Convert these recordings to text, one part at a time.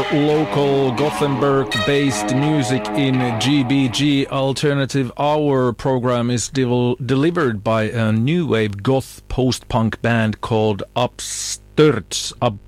local Gothenburg-based music in GBG Alternative Hour program is delivered by a new wave goth post-punk band called Upsturch.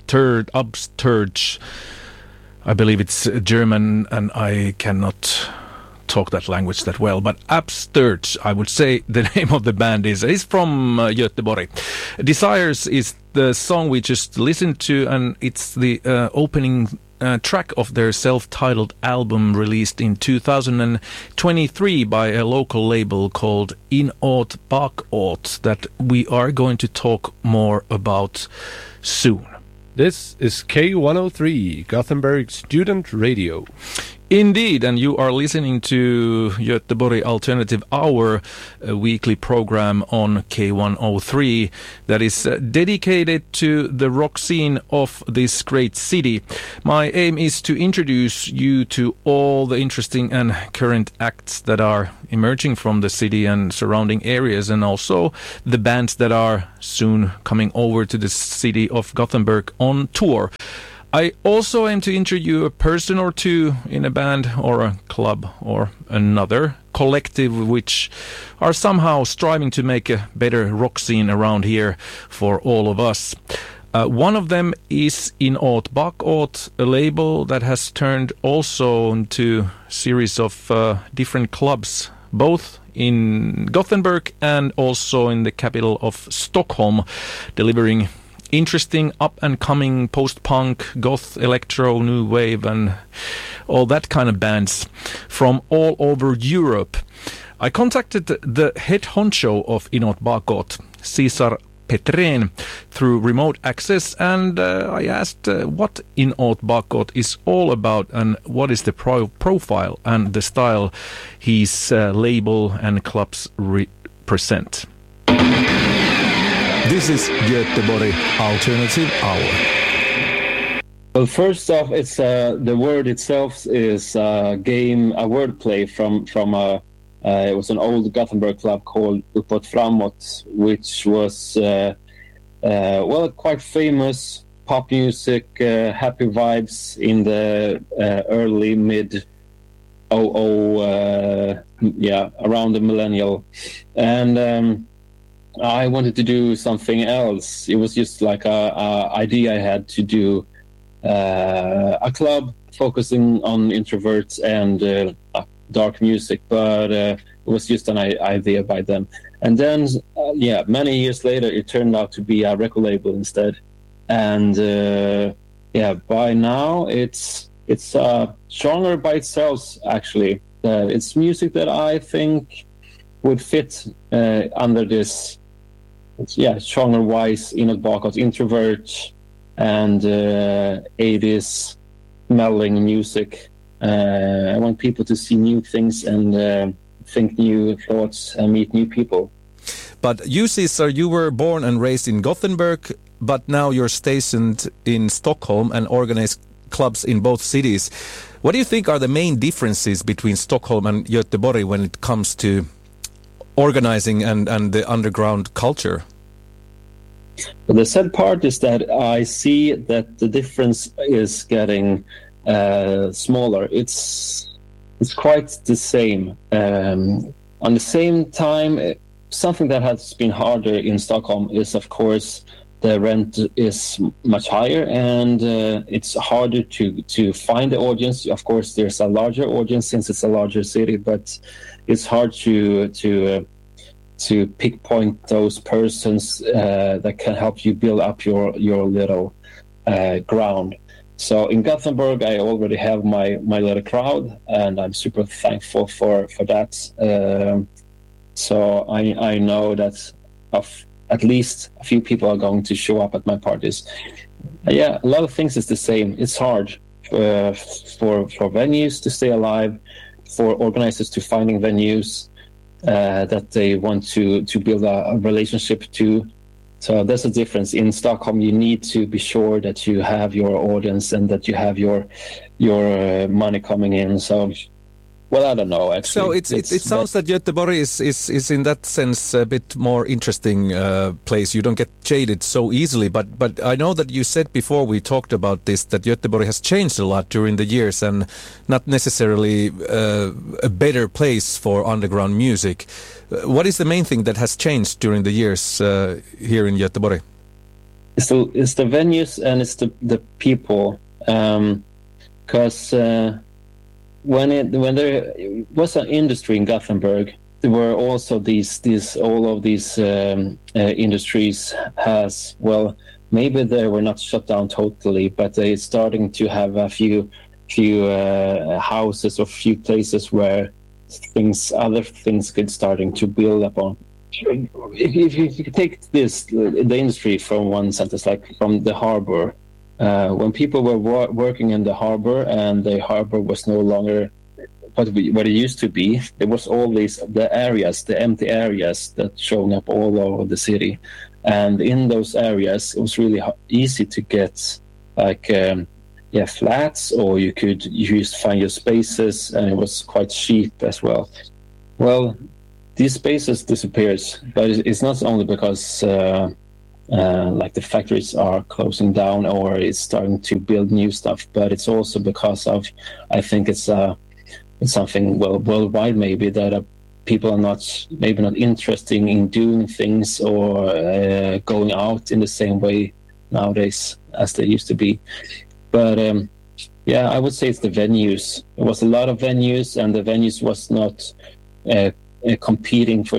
I believe it's German and I cannot talk that language that well, but Upsturch, I would say the name of the band is from Göteborg. Desires is the song we just listened to, and it's the opening track of their self-titled album released in 2023 by a local label called Inåt Bakåt that we are going to talk more about soon. This is K103, Gothenburg Student Radio. Indeed, and you are listening to Göteborg Alternative Hour, a weekly program on K103 that is dedicated to the rock scene of this great city. My aim is to introduce you to all the interesting and current acts that are emerging from the city and surrounding areas, and also the bands that are soon coming over to the city of Gothenburg on tour. I also aim to interview a person or two in a band or a club or another collective which are somehow striving to make a better rock scene around here for all of us. One of them is Inåt Bakåt, a label that has turned also into a series of different clubs, both in Gothenburg and also in the capital of Stockholm, delivering interesting up-and-coming post-punk, goth, electro, new wave, and all that kind of bands from all over Europe. I contacted the head honcho of Inåt Bakåt, Cesar Petrén, through remote access, and I asked what Inåt Bakåt is all about and what is the profile and the style his label and clubs represent. This is Göteborg Alternative Hour. Well, first off, it's the word itself is a wordplay from it was an old Gothenburg club called Uppåt Framåt, which was quite famous pop music, happy vibes in the early mid around the millennial, and I wanted to do something else. It was just like a idea I had to do a club focusing on introverts and dark music, but it was just an idea by them. And then, many years later, it turned out to be a record label instead. And by now it's a genre by itself. Actually, it's music that I think would fit under this. Genre-wise, Inåt Bakåt, introvert and 80s melding music. I want people to see new things and think new thoughts and meet new people. But you, Cesar, you were born and raised in Gothenburg, but now you're stationed in Stockholm and organize clubs in both cities. What do you think are the main differences between Stockholm and Göteborg when it comes to organizing and the underground culture? The sad part is that I see that the difference is getting smaller. It's quite the same. On the same time, something that has been harder in Stockholm is, of course, the rent is much higher, and it's harder to find the audience. Of course, there's a larger audience since it's a larger city, but it's hard to pinpoint those persons that can help you build up your little ground. So in Gothenburg, I already have my little crowd, and I'm super thankful for that. So I know that at least a few people are going to show up at my parties. A lot of things is the same. It's hard for venues to stay alive, for organizers to finding venues that they want to build a relationship to. So there's a difference. In Stockholm, you need to be sure that you have your audience and that you have your money coming in. So Well, I don't know, actually. So it sounds that Göteborg is in that sense a bit more interesting place. You don't get jaded so easily. But I know that you said before we talked about this that Göteborg has changed a lot during the years and not necessarily a better place for underground music. What is the main thing that has changed during the years here in Göteborg? It's the venues and it's the people. Because when there was an industry in Gothenburg, there were also all of these industries has, well, maybe they were not shut down totally, but they're starting to have a few houses or few places where other things could starting to build upon. If you take the industry from one sentence, like from the harbor. When people were working in the harbor and the harbor was no longer what it used to be, there was all the empty areas that showing up all over the city. And in those areas, it was really easy to get flats, or you could find your spaces, and it was quite cheap as well. Well, these spaces disappears, but it's not only because like the factories are closing down or it's starting to build new stuff, but it's also because of, I think it's something worldwide maybe that people are not interested in doing things or going out in the same way nowadays as they used to be. But I would say it's the venues. There was a lot of venues, and the venues was not competing for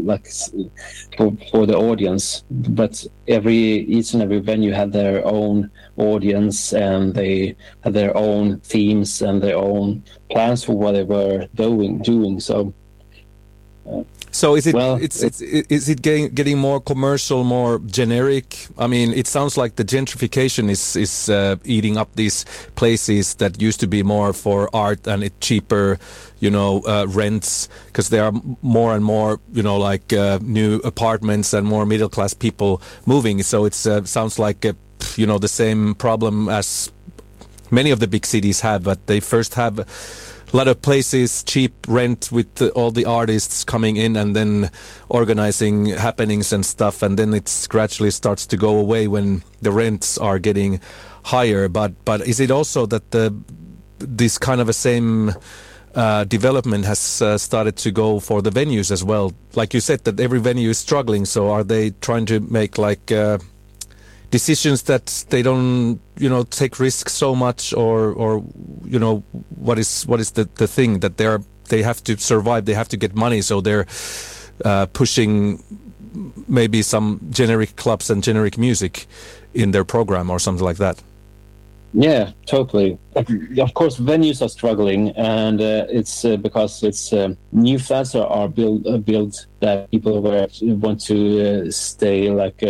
the audience, but each and every venue had their own audience, and they had their own themes and their own plans for what they were doing. So is it getting more commercial, more generic? I mean, it sounds like the gentrification is eating up these places that used to be more for art and it cheaper, rents, because there are more and more, new apartments and more middle class people moving. So it sounds like the same problem as many of the big cities have, but they first have a lot of places, cheap rent with all the artists coming in and then organizing happenings and stuff, and then it gradually starts to go away when the rents are getting higher. But is it also that this kind of a same development has started to go for the venues as well? Like you said, that every venue is struggling, so are they trying to make decisions that they don't take risks so much, or what is the thing that they have to survive, they have to get money, so they're pushing maybe some generic clubs and generic music in their program or something like that? Yeah, totally. Of course, venues are struggling, and it's because it's new flats are built that people want to stay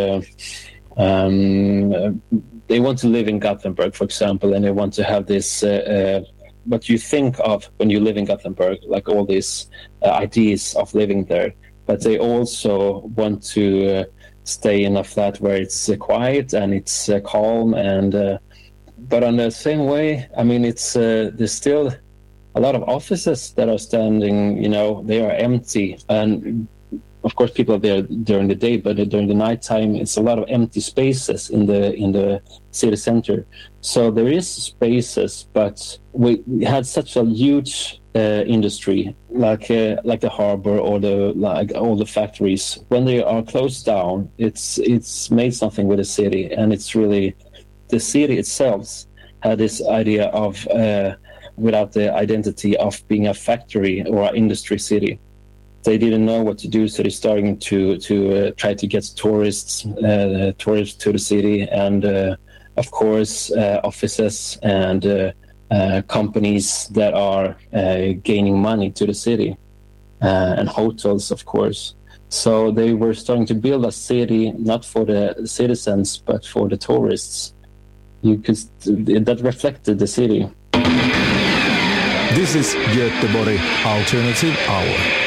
they want to live in Gothenburg, for example, and they want to have this what you think of when you live in Gothenburg, like all these ideas of living there. But they also want to stay in a flat where it's quiet and it's calm. And but on the same way, I mean, it's there's still a lot of offices that are standing. They are empty, and of course, people are there during the day, but during the nighttime, it's a lot of empty spaces in the city center. So there is spaces, but we had such a huge industry, like the harbor or all the factories. When they are closed down, it's made something with the city, and it's really the city itself had this idea of without the identity of being a factory or an industry city. They didn't know what to do, so they're starting to try to get tourists to the city, and of course offices and companies that are gaining money to the city, and hotels, of course. So they were starting to build a city not for the citizens but for the tourists. That reflected the city. This is Göteborg Alternative Hour.